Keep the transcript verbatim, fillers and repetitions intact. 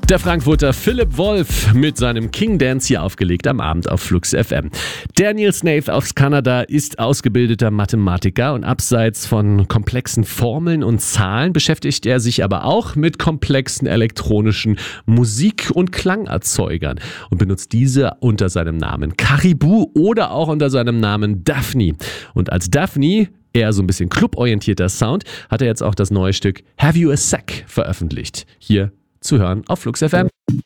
Der Frankfurter Philipp Wolf mit seinem King Dance hier aufgelegt am Abend auf Flux F M. Daniel Snaith aus Kanada ist ausgebildeter Mathematiker und abseits von komplexen Formeln und Zahlen beschäftigt er sich aber auch mit komplexen elektronischen Musik- und Klangerzeugern und benutzt diese unter seinem Namen Caribou oder auch unter seinem Namen Daphne. Und als Daphne, eher so ein bisschen cluborientierter Sound, hat er jetzt auch das neue Stück Have You a Sec veröffentlicht. Hier zu hören auf Flux F M.